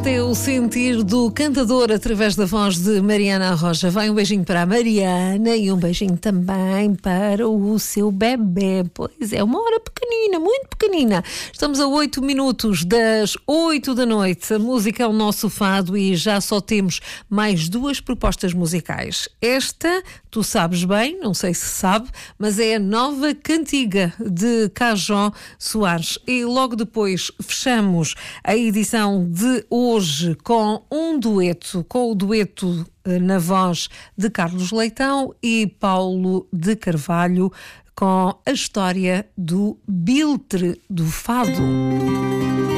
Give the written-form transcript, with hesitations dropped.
Este é o sentir do cantador através da voz de Mariana Rocha. Vai um beijinho para a Mariana e um beijinho também para o seu bebê. Pois é, uma hora pequenina, muito pequenina. Estamos a 8 minutos das 8 da noite. A música é o nosso fado e já só temos mais 2 propostas musicais. Esta, tu sabes bem, não sei se sabe, mas é a nova cantiga de Cajó Soares. E logo depois fechamos a edição de hoje com um dueto, com o dueto na voz de Carlos Leitão e Paulo de Carvalho, com a história do Biltre do Fado.